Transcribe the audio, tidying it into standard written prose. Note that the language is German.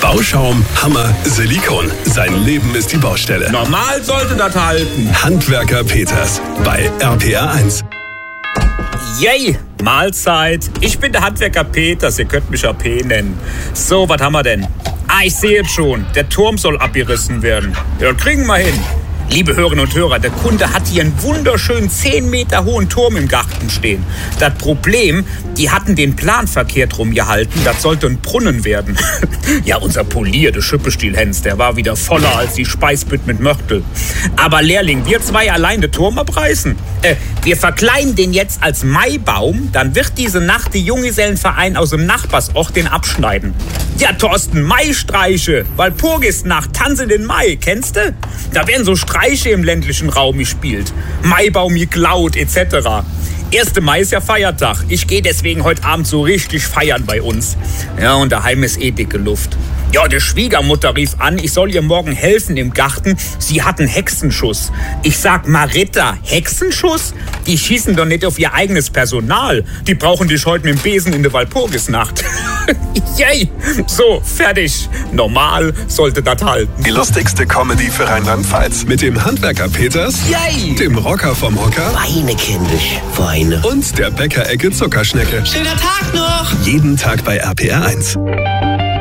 Bauschaum, Hammer, Silikon. Sein Leben ist die Baustelle. Normal sollte das halten. Handwerker Peters bei RPR1. Yay, Mahlzeit. Ich bin der Handwerker Peters, ihr könnt mich AP nennen. So, was haben wir denn? Ich sehe jetzt schon, der Turm soll abgerissen werden. Ja, das kriegen wir hin. Liebe Hörerinnen und Hörer, der Kunde hat hier einen wunderschönen 10 Meter hohen Turm im Garten stehen. Das Problem, die hatten den Plan verkehrt rumgehalten, das sollte ein Brunnen werden. Ja, unser polierte Schüppestiel-Hens, der war wieder voller als die Speisbütt mit Mörtel. Aber Lehrling, wir zwei allein den Turm abreißen. Wir verkleiden den jetzt als Maibaum, dann wird diese Nacht die Junggesellenverein aus dem Nachbarsort den abschneiden. Ja, Thorsten, Maistreiche, Walpurgisnacht, Tanz in den Mai, kennst du? Da werden so Streiche im ländlichen Raum gespielt. Maibaum geklaut, etc. 1. Mai ist ja Feiertag. Ich gehe deswegen heute Abend so richtig feiern bei uns. Ja, und daheim ist dicke Luft. Ja, die Schwiegermutter rief an, ich soll ihr morgen helfen im Garten. Sie hat einen Hexenschuss. Ich sag, Marita, Hexenschuss? Die schießen doch nicht auf ihr eigenes Personal. Die brauchen dich heute mit dem Besen in der Walpurgisnacht. Yay! So, fertig. Normal sollte das halten. Die lustigste Comedy für Rheinland-Pfalz. Mit dem Handwerker Peters, Yay! Dem Rocker vom Hocker Weine, kindisch, Weine. und der Bäckerecke Zuckerschnecke. Schöner Tag noch! Jeden Tag bei RPR1.